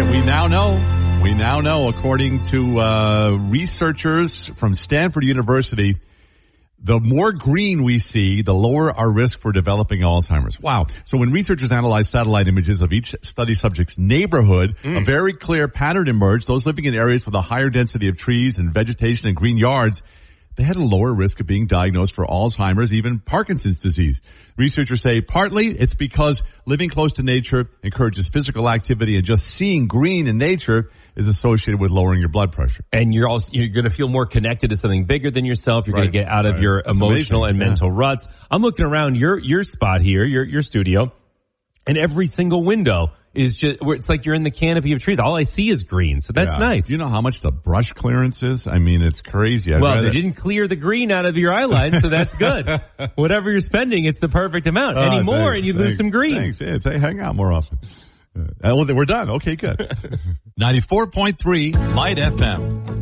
right, we now know, according to researchers from Stanford University, the more green we see, the lower our risk for developing Alzheimer's. Wow. So when researchers analyzed satellite images of each study subject's neighborhood, a very clear pattern emerged. Those living in areas with a higher density of trees and vegetation and green yards, they had a lower risk of being diagnosed for Alzheimer's, even Parkinson's disease. Researchers say partly it's because living close to nature encourages physical activity, and just seeing green in nature is associated with lowering your blood pressure. And you're going to feel more connected to something bigger than yourself. You're going to get out of your emotional and mental ruts. I'm looking around your spot here, your studio, and every single window is just, it's like you're in the canopy of trees. All I see is green. So that's nice. Do you know how much the brush clearance is? I mean, it's crazy. They didn't clear the green out of your eye line, so that's good. Whatever you're spending, it's the perfect amount. Any more and you lose some green. Thanks. Yeah, say hang out more often. We're done. Okay, good. 94.3 Light FM.